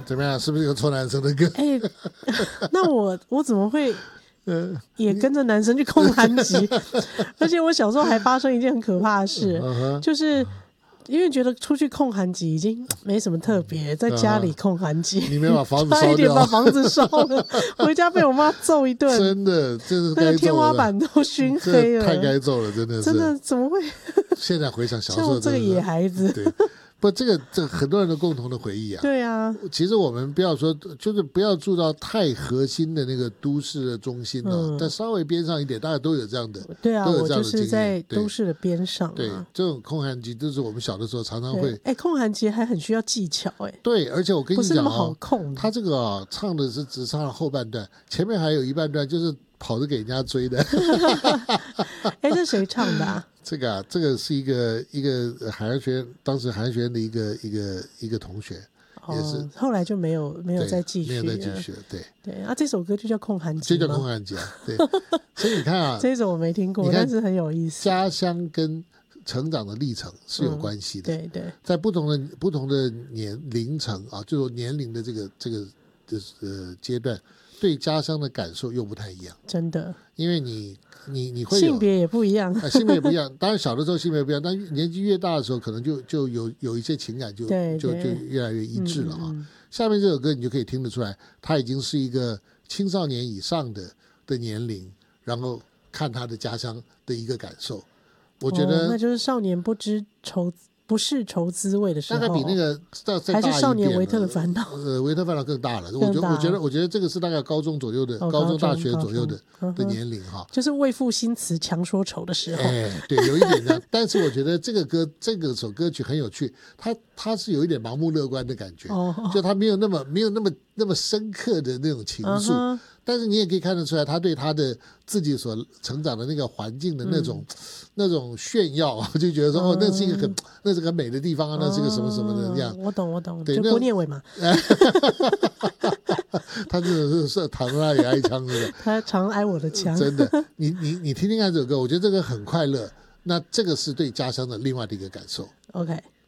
怎么样？是不是有臭男生的歌？ 哎，那我怎么会也跟着男生去空韩集？而且我小时候还发生一件很可怕的事，就是因为觉得出去空韩集已经没什么特别，在家里空韩集， 你没把房子烧掉， 差一点把房子烧了，回家被我妈揍一顿， 真的，这是那个天花板都熏黑了， 太该揍了，真的是， 真的怎么会？ 现在回想小时候， 像我这个野孩子， 对。不，这个很多人的共同的回忆啊。 对啊， 其实我们不要说，就是不要住到太核心的那个都市的中心啊，但稍微边上一点，大家都有这样的。 对啊， 都有这样的我就是在都市的边上啊。 对，这种空韩集都是我们小的时候常常会。 空韩集还很需要技巧对，而且我跟你讲不是那么好控。 他这个唱的是只唱了后半段，前面还有一半段就是跑着给人家追的。 这谁唱的啊？ 这个是一个海洋学院，当时海洋学院的一个同学，也是后来就没有再继续， 没有再继续了。 对啊，这首歌就叫空韩集， 就叫空韩集啊。对，所以你看啊， 这首我没听过，但是很有意思。 家乡跟成长的历程是有关系的。 对， 在不同的年龄层啊，就是年龄的这个阶段，对家乡的感受又不太一样。 真的， 因为你会有性别也不一样， 性别也不一样。当然小的时候性别不一样，但年纪越大的时候，可能就有一些情感就越来越一致了啊。下面这首歌你就可以听得出来，他已经是一个青少年以上的年龄，然后看他的家乡的一个感受。我觉得那就是少年不是愁滋味的时候， 大概比那个再大一点， 还是少年维特的烦恼。 维特烦恼更大了。我觉得这个是大概高中左右的，高中大学左右的年龄哈， 就是为赋新词强说愁的时候。 对，有一点这样。但是我觉得这首歌曲很有趣，它是有一点盲目乐观的感觉，就它没有那么深刻的那种情愫。但是你也可以看得出来，他对他的自己所成长的那个环境的那种炫耀，就觉得说那是一个那是个美的地方啊，那是个什么什么的这样。 我懂， 对， 就郭念伟嘛。 他是唐他也挨枪的， 他常挨我的枪。 真的，你听听看这首歌，我觉得这个很快乐。那这个是对家乡的另外的一个感受。 OK。